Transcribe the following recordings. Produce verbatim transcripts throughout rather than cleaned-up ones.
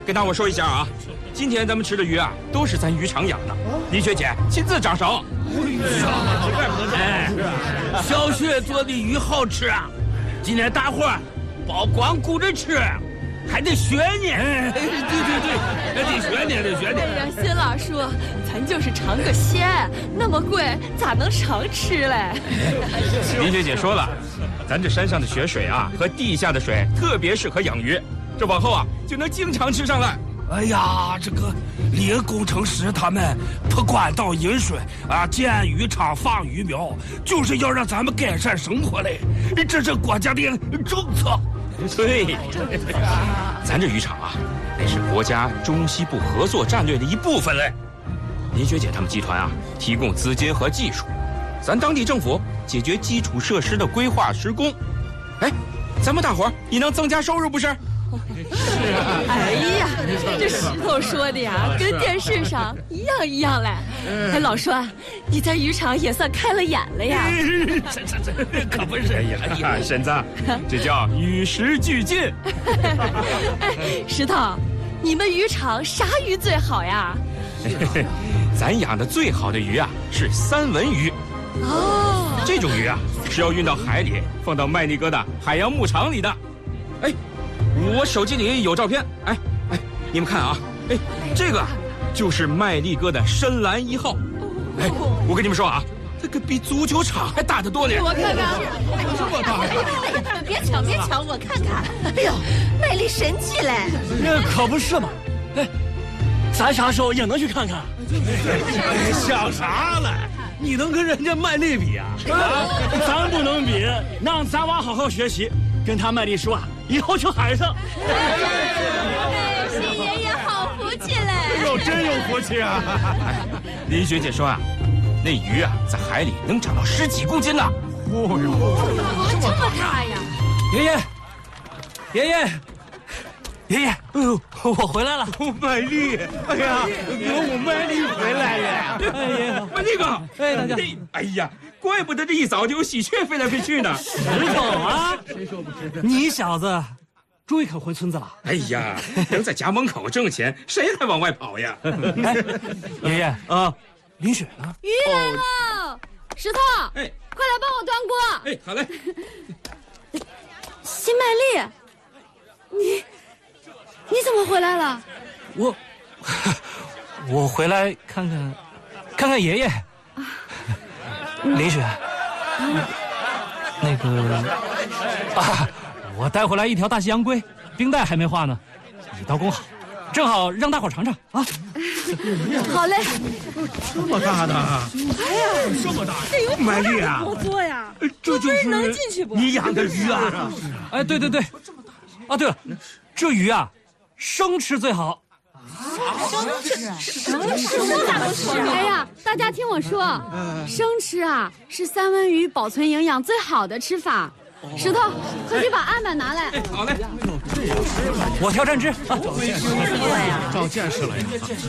跟大伙说一下啊，今天咱们吃的鱼啊，都是咱渔场养的，李学姐亲自掌勺。 哎，小雪做的鱼好吃啊！今天大伙儿别光顾着吃，还得学呢。哎，对对对，还得学呢，得学呢。 哎呀，新老叔，咱就是尝个鲜，那么贵咋能常吃嘞？ 李学姐说了，咱这山上的雪水啊，和地下的水特别适合养鱼，这往后啊就能经常吃上来。 哎呀，这个李工程师他们铺管道引水啊，建渔场放鱼苗，就是要让咱们改善生活嘞。这是国家的政策。 对，咱这渔场啊，那是国家中西部合作战略的一部分嘞。林学姐他们集团啊，提供资金和技术，咱当地政府解决基础设施的规划施工。哎，咱们大伙儿也能增加收入，不是？ 是啊，哎呀，这石头说的呀，跟电视上一样一样嘞。哎，老栓，你在渔场也算开了眼了呀。 这这这可不是。 哎呀，婶子，这叫与时俱进。 哎，石头，你们渔场啥鱼最好呀？ 咱养的最好的鱼啊，是三文鱼。 哦， 这种鱼啊，是要运到海里，放到麦利哥的海洋牧场里的。哎。我手机里有照片，哎哎，你们看啊，哎，这个就是麦利哥的深蓝一号，哎，我跟你们说啊，这个比足球场还大得多呢。 我看看， 这么大呀！哎呀，你们别抢别抢，我看看。哎呦，卖力神气嘞！ 那可不是嘛，哎，咱啥时候也能去看看？ 哎，想啥了？你能跟人家麦力比啊？ 啊，咱不能比，让咱娃好好学习，跟他麦力说啊，以后去海上。 哎，新爷爷好福气嘞！ 哎呦，真有福气啊！ 林学姐说啊，那鱼啊，在海里能长到十几公斤呢。 哦哟，这么大呀！ 爷爷，爷爷，爷爷，哎呦，我回来了。 麦力，哎呀，哥，我麦力回来了。 哎呀， 麦利哥， 哎，大家， 哎呀，怪不得这一早就有喜鹊飞来飞去呢。 石头啊，谁说不是？你小子终于肯回村子了。 哎呀，能在家门口挣钱，谁还往外跑呀？ 哎，爷爷啊，林雪呢？ 鱼来了，石头， 哎， 快来帮我端锅。 哎，好嘞。 新麦丽，你你怎么回来了？ 我我回来看看看看爷爷。林雪，那个啊，我带回来一条大西洋龟，冰袋还没化呢，一刀工好，正好让大伙尝尝啊。 好嘞。 这么大的？ 哎呀， 这么大！ 这有麦力啊， 多多呀！ 这就是能进去不？ 你养的鱼啊？ 哎，对对对，啊对了，这鱼啊，生吃最好。 生吃咋不吃？哎呀，大家听我说，生吃啊是三文鱼保存营养最好的吃法。石头，快去把案板拿来。 好嘞。 我挑蘸汁啊。 长见识了呀！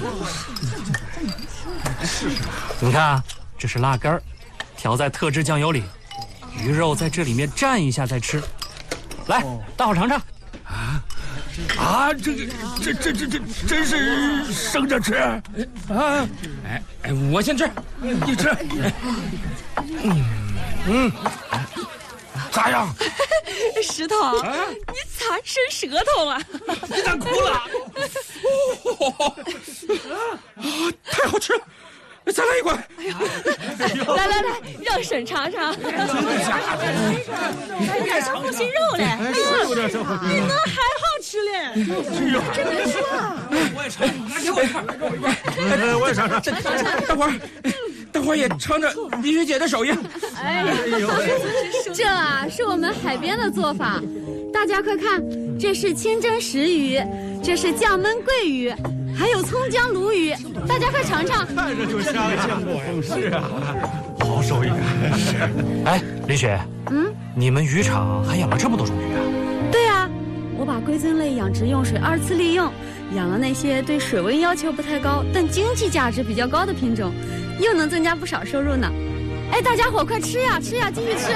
你看啊，这是辣根儿，调在特制酱油里，鱼肉在这里面蘸一下再吃。来，大伙尝尝。 啊啊！这个这这这这真是生着吃啊！ 哎哎，我先吃， 你吃。嗯嗯，咋样？ 石头，啊、你咋伸舌头了？ 你咋哭了？ 啊，太好吃了！再来一罐！ 哎呀，来来来，让婶尝尝。 真的假的？ 还有点生护心肉嘞！哎呀，有点生护心肉。 你能还好吃嘞？真能吃啊！ 我也尝，给我一块，给我一块。我也尝尝。 大伙儿，大伙儿也尝尝李学姐的手艺。 哎呀，这啊是我们海边的做法，大家快看，这是清蒸石鱼，这是酱焖桂鱼。还有葱姜鲈鱼，大家快尝尝。 看着就像见过呀。是啊，好手艺。是。 哎，李雪， 嗯， 你们渔场还养了这么多种鱼啊？ 对啊，我把龟尊类养殖用水二次利用，养了那些对水温要求不太高，但经济价值比较高的品种，又能增加不少收入呢。哎，大家伙快吃呀，吃呀，继续吃。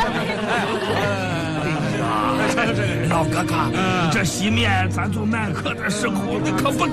老哥哥，这西面咱做耐克的时候，你可不